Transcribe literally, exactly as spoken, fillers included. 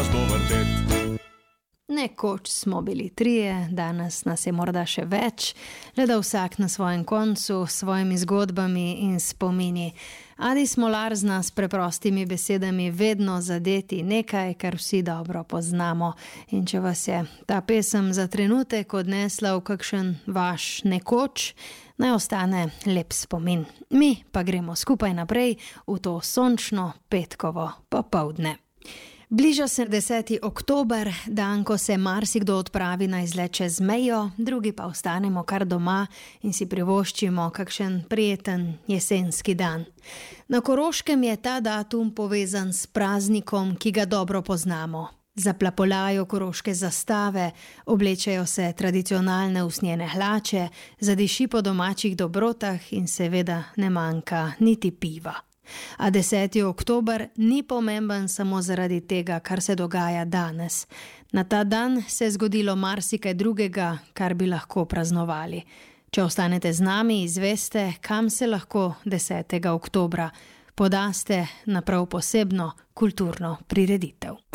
čas bo vrtet. Nekoč smo bili trije, danes nas je morda še več, le da vsak na svojem koncu, s svojimi zgodbami in spomini. Adi Smolar zna s preprostimi besedami vedno zadeti nekaj, kar vsi dobro poznamo. In če vas je ta pesem za trenutek odnesla v kakšen vaš nekoč, naj ostane lep spomin. Mi pa gremo skupaj naprej v to sončno petkovo popoldne. Bliža se deseti oktober, dan, ko se marsikdo odpravi na izlet čez mejo, drugi pa ostanemo kar doma in si privoščimo kakšen prijeten jesenski dan. Na Koroškem je ta datum povezan s praznikom, ki ga dobro poznamo. Zaplapolajo koroške zastave, oblečejo se tradicionalne usnjene hlače, zadiši po domačih dobrotah in seveda ne manjka niti piva. A deseti oktober ni pomemben samo zaradi tega, kar se dogaja danes. Na ta dan se je zgodilo marsikaj drugega, kar bi lahko praznovali. Če ostanete z nami, izveste, kam se lahko desetega oktobra podaste na prav posebno kulturno prireditev.